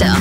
better.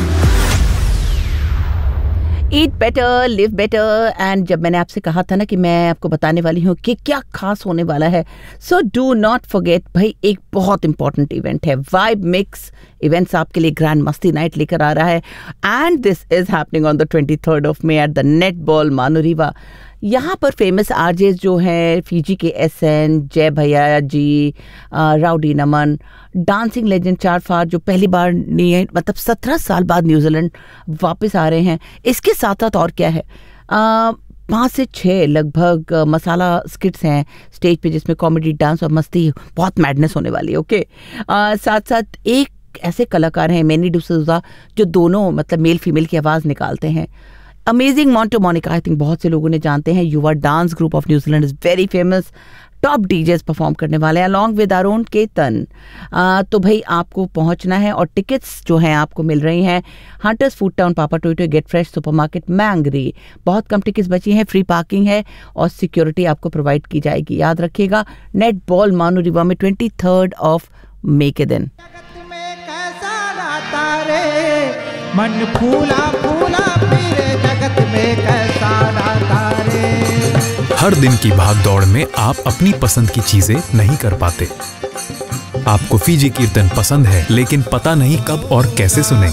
Eat better, live better. And जब मैंने आपसे कहा था ना कि मैं आपको बताने वाली हूँ कि क्या खास होने वाला है, सो डू नॉट फॉरगेट भाई, एक बहुत इंपॉर्टेंट इवेंट है. वाइब मिक्स इवेंट्स आपके लिए ग्रैंड मस्ती नाइट लेकर आ रहा है. And this is happening on the 23rd of May at the net ball मानूरीवा. यहाँ पर फेमस आरजेस जो हैं, फीजी के SN, जय भैया जी, राउडी नमन, डांसिंग लेजेंड चारफार जो पहली बार नहीं, मतलब 17 साल बाद न्यूजीलैंड वापस आ रहे हैं. इसके साथ साथ और क्या है, 5 से 6 लगभग मसाला स्किट्स हैं स्टेज पे, जिसमें कॉमेडी, डांस और मस्ती, बहुत मैडनेस होने वाली है. ओके, साथ साथ एक ऐसे कलाकार हैं मैनी डिसूजा, जो दोनों मतलब मेल फीमेल की आवाज़ निकालते हैं. Amazing Monte Monika, I think बहुत से लोगों ने जानते हैं. युवा dance group of New Zealand is very famous. Top DJs perform करने वाले हैं अलॉन्ग विद अरुण केतन. तो भाई आपको पहुंचना है, और टिकट्स जो हैं आपको मिल रही हैं हंटर्स फूड टाउन, पापा टोयोटो, गेट फ्रेश, सुपरमार्केट, मैंगरी. बहुत कम टिकट्स बची हैं, फ्री पार्किंग है और सिक्योरिटी आपको प्रोवाइड की जाएगी. याद रखिएगा, नेट बॉल मानूरीवा में 23rd of May के दिन. मन फूला फूला मेरे जगत में कैसा राता रे. हर दिन की भाग दौड़ में आप अपनी पसंद की चीजें नहीं कर पाते. आपको फीजी कीर्तन पसंद है, लेकिन पता नहीं कब और कैसे सुने.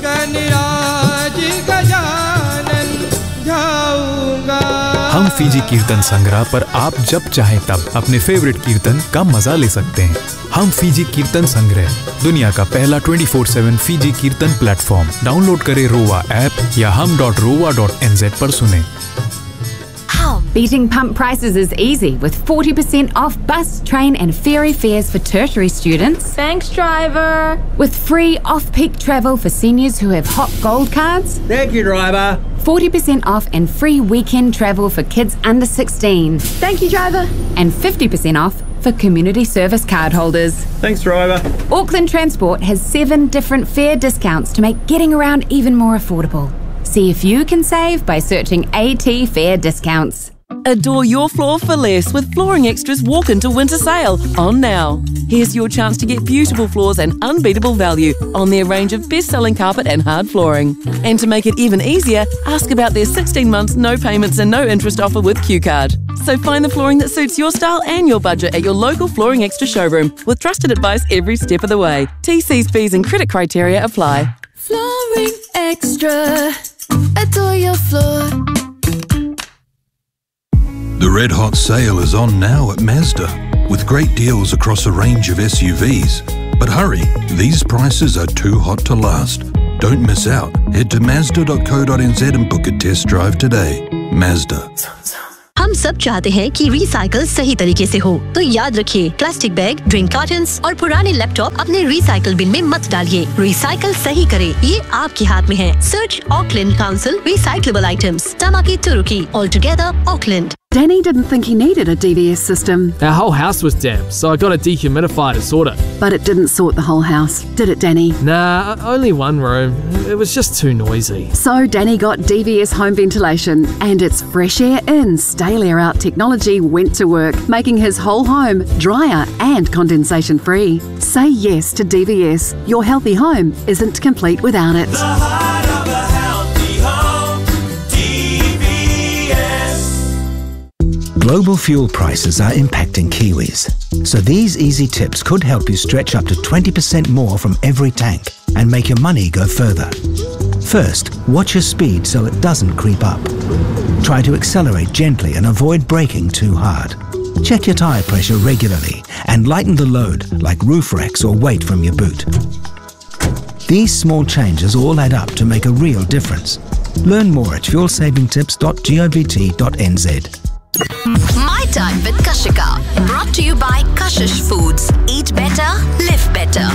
हम फीजी कीर्तन संग्रह पर आप जब चाहे तब अपने फेवरेट कीर्तन का मजा ले सकते हैं. हम फीजी कीर्तन संग्रह, दुनिया का पहला 24/7 फीजी कीर्तन प्लेटफॉर्म. डाउनलोड करें रोवा ऐप या hum.rowa.nz पर सुने. Beating pump prices is easy with 40% off bus, train and ferry fares for tertiary students. Thanks, driver. With free off-peak travel for seniors who have Hot Gold cards. Thank you, driver. 40% off and free weekend travel for kids under 16. Thank you, driver. And 50% off for community service card holders. Thanks, driver. Auckland Transport has 7 different fare discounts to make getting around even more affordable. See if you can save by searching AT Fare Discounts. Adore your floor for less with Flooring Extra's Walk Into Winter Sale on now. Here's your chance to get beautiful floors and unbeatable value on their range of best-selling carpet and hard flooring. And to make it even easier, ask about their 16 months no payments and no interest offer with QCard. So find the flooring that suits your style and your budget at your local Flooring Extra showroom with trusted advice every step of the way. TCs, fees and credit criteria apply. Flooring Extra. Adore your floor. The Red Hot Sale is on now at Mazda, with great deals across a range of SUVs. But hurry, these prices are too hot to last. Don't miss out. Head to Mazda.co.nz and book a test drive today. Mazda. हम सब चाहते हैं कि recycle सही तरीके से हो, तो याद रखिए, प्लास्टिक बैग, ड्रिंक कार्टन्स और पुराने लैपटॉप अपने रिसाइकल बिन में मत डालिए. रिसाइकल सही करें, ये आपके हाथ में है. Search Auckland council recyclable items, Tamaki Turuki, all together Auckland. Danny didn't think he needed a DVS system. Our whole house was damp, so I got a dehumidifier to sort it. But it didn't sort the whole house, did it, Danny? Nah, only one room. It was just too noisy. So Danny got DVS home ventilation, and its fresh air in, stale air out technology went to work, making his whole home drier and condensation free. Say yes to DVS. Your healthy home isn't complete without it. The heart of a healthy home, DVS. Global fuel prices are impacting Kiwis, so these easy tips could help you stretch up to 20% more from every tank and make your money go further. First, watch your speed so it doesn't creep up. Try to accelerate gently and avoid braking too hard. Check your tyre pressure regularly and lighten the load like roof racks or weight from your boot. These small changes all add up to make a real difference. Learn more at fuelsavingtips.govt.nz. My Time with Kashika. Brought to you by Kashish Foods. Eat better, live better.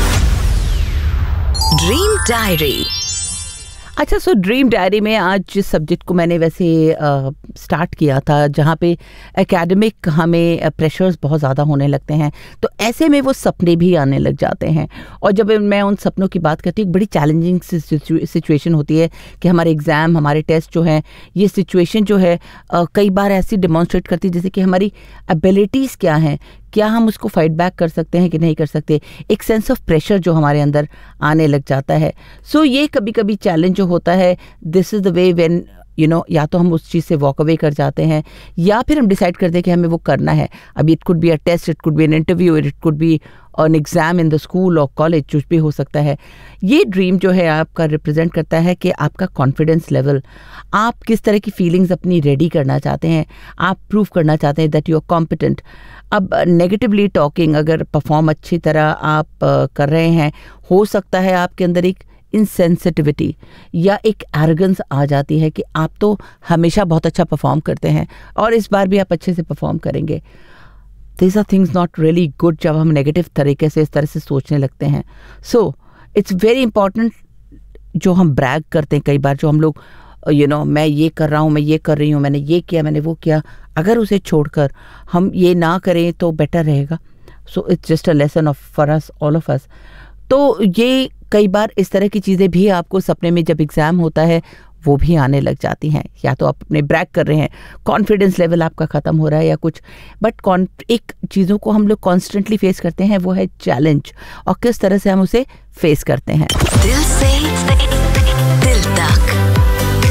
Dream Diary. अच्छा, सो dream diary में आज जिस subject को मैंने वैसे start किया था, जहाँ पे एकेडमिक हमें प्रेशर्स बहुत ज़्यादा होने लगते हैं, तो ऐसे में वो सपने भी आने लग जाते हैं. और जब मैं उन सपनों की बात करती हूँ, बड़ी चैलेंजिंग सिचुएशन होती है कि हमारे एग्ज़ाम, हमारे टेस्ट जो हैं, ये सिचुएशन जो है कई बार ऐसी डिमॉन्स्ट्रेट करती है जैसे कि हमारी एबिलिटीज़ क्या हैं, क्या हम उसको फाइट बैक कर सकते हैं कि नहीं कर सकते, एक सेंस ऑफ प्रेशर जो हमारे अंदर आने लग जाता है. सो ये कभी कभी चैलेंज जो होता है, this is the way when या तो हम उस चीज़ से वॉक अवे कर जाते हैं या फिर हम डिसाइड करते हैं कि हमें वो करना है. अभी it could be a test, it could be an interview, it could be N exam in the school और कॉलेज, कुछ भी हो सकता है. ये ड्रीम जो है आपका रिप्रेजेंट करता है कि आपका कॉन्फिडेंस लेवल, आप किस तरह की फीलिंग्स अपनी रेडी करना चाहते हैं, आप प्रूव करना चाहते हैं दैट यू आर कॉम्पिटेंट. अब नेगेटिवली टॉकिंग अगर परफॉर्म अच्छी तरह आप कर रहे हैं, हो सकता है आपके अंदर एक इनसेंसिटिविटी या एक एरोगेंस आ जाती है कि आप तो हमेशा बहुत अच्छा परफॉर्म करते हैं और इस बार भी आप अच्छे से परफॉर्म करेंगे. These are things not really good जब हम नेगेटिव तरीके से इस तरह से सोचने लगते हैं. सो इट्स वेरी इंपॉर्टेंट जो हम ब्रैग करते हैं कई बार, जो हम लोग मैं ये कर रहा हूँ, मैं ये कर रही हूँ, मैंने ये किया, मैंने वो किया, अगर उसे छोड़कर हम ये ना करें तो बेटर रहेगा. So it's just a lesson of for us, all of us. तो ये कई बार इस तरह की चीज़ें भी आपको सपने में जब एग्ज़ाम होता है वो भी आने लग जाती हैं. या तो आप अपने ब्रैक कर रहे हैं, कॉन्फिडेंस लेवल आपका ख़त्म हो रहा है या कुछ, बट एक चीज़ों को हम लोग कॉन्स्टेंटली फेस करते हैं, वो है चैलेंज, और किस तरह से हम उसे फेस करते हैं. दिल से दिल तक.